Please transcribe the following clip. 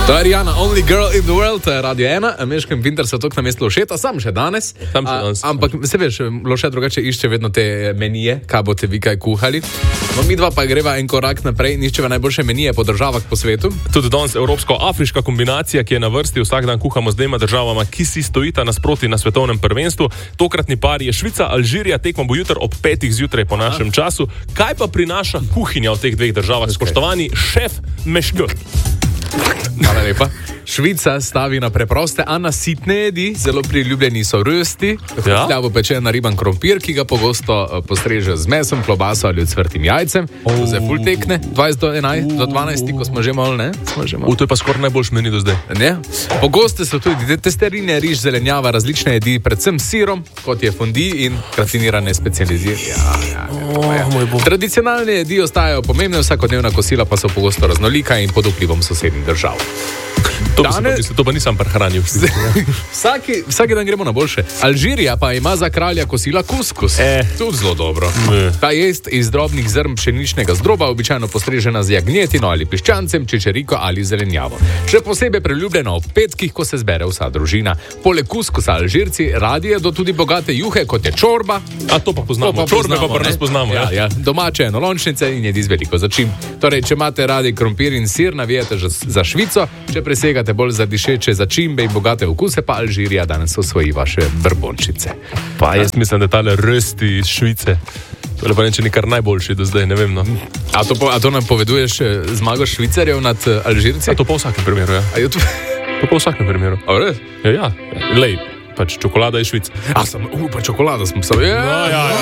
To je Rihanna, Only Girl in the World, Radio 1, Meško in Pinter so tok na mestu Lošeta, sam še danes. Ampak se veš, Lošet drugače išče vedno te menije, kaj boste vi kaj kuhali. No, mi dva pa greva en korak naprej in iščeva najboljše menije po državah po svetu. Tudi danes evropsko-afriška kombinacija, ki je na vrsti, vsak dan kuhamo z dvema državama, ki si stojita nasproti na svetovnem prvenstvu. Tokratni par je Švica, Alžirija, tekmo bo jutri ob 5 zjutraj po našem času. Kaj pa prinaša kuhinja v teh dveh državah, spoštovani šef Meško? Hvala lepa. Švica stavi na preproste, a nasitne jedi, zelo priljubljeni so rösti, hljavo pečen riban krompir, ki ga pogosto postrežejo z mesom, klobaso ali ocvrtim jajcem. To se ful tekne, 20 do 12, ko smo že malo, ne? To je pa skoraj najboljš meni do zdaj. Ne? Pogoste so tudi testerine, riž, zelenjava, različne jedi, predvsem s sirom, kot je fondi in gratinirane specializirane. Tradicionalne jedi ostajajo pomembne, vsakodnevna kosila pa so pogosto raznolika in pod vplivom sosednjih držav. To pa nisem prehranil. Vsaki dan gremo na boljše. Alžirija pa ima za kralja kosila kuskus. Tudi zelo dobro. Ta jest iz drobnih zrn pšeničnega zdroba, običajno postrežena z jagnjetino ali piščancem, čičeriko ali zelenjavo. Še posebej priljubljeno ob petkih, ko se zbere vsa družina. Poleg kuskusa Alžirci radi jedo tudi bogate juhe, kot je čorba. A to pa poznamo. Čorbe pa prvo spoznamo. Ja. Domače enolončnice in jedi z veliko začimb. Torej, če imate radi krompir in sir, navijate za Švico, če presegate bolj za dišeče začimbe in bogate okuse, pa Alžirija danes osvoji vaše brbončice. Pa jaz mislim, da tale rösti iz Švice, to je pa neče nekar najboljši do zdaj, ne vem, no. A to nam poveduješ zmago Švicarjev nad Alžirci? A to pa v vsakem primeru, ja. To pa v vsakem primeru. A res? Ja. Lej, pač čokolada iz Švice. Pa čokolada smo.